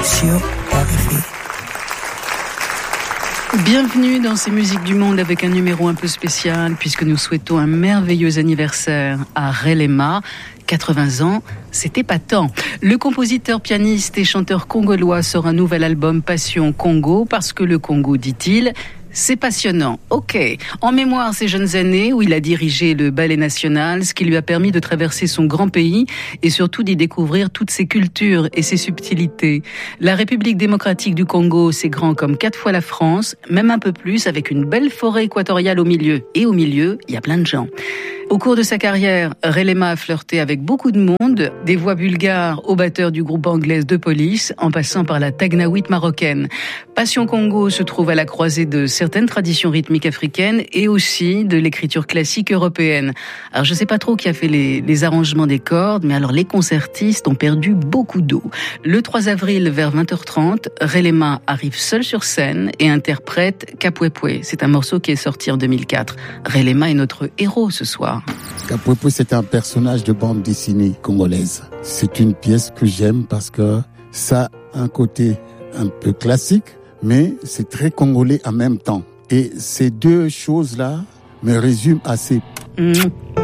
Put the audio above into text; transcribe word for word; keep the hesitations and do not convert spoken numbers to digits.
sur R F I. Bienvenue dans ces musiques du monde avec un numéro un peu spécial puisque nous souhaitons un merveilleux anniversaire à Relema. quatre-vingts ans, c'était pas tant. Le compositeur, pianiste et chanteur congolois sort un nouvel album Passion Congo parce que le Congo, dit-il, c'est passionnant. Ok. En mémoire ses jeunes années où il a dirigé le Ballet National, ce qui lui a permis de traverser son grand pays et surtout d'y découvrir toutes ses cultures et ses subtilités. La République démocratique du Congo, c'est grand comme quatre fois la France, même un peu plus, avec une belle forêt équatoriale au milieu. Et au milieu, il y a plein de gens. Au cours de sa carrière, Relema a flirté avec beaucoup de monde, des voix bulgares au batteur du groupe anglais de Police, en passant par la tagnaouite marocaine. Passion Congo se trouve à la croisée de certaines traditions rythmiques africaines et aussi de l'écriture classique européenne. Alors je sais pas trop qui a fait les, les arrangements des cordes, mais alors les concertistes ont perdu beaucoup d'eau. Le trois avril vers vingt heures trente, Relema arrive seul sur scène et interprète Kapwepwe. C'est un morceau qui est sorti en deux mille quatre. Relema est notre héros ce soir. Kapwepwe, c'est un personnage de bande dessinée congolaise. C'est une pièce que j'aime parce que ça a un côté un peu classique, mais c'est très congolais en même temps. Et ces deux choses-là me résument assez. Mmh.